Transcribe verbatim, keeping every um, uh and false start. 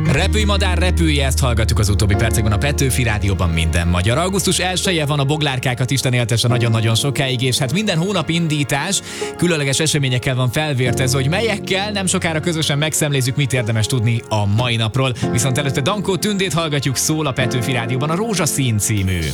Repülj madár, repülj, ezt hallgatjuk az utóbbi percekben a Petőfi Rádióban minden magyar. augusztus elseje van, a boglárkákat Isten éltesse nagyon-nagyon sokáig, és hát minden hónap indítás különleges eseményekkel van felvértezve, hogy melyekkel nem sokára közösen megszemlézzük, mit érdemes tudni a mai napról. Viszont előtte Dankó Tündét hallgatjuk, szól a Petőfi Rádióban a Rózsaszín című.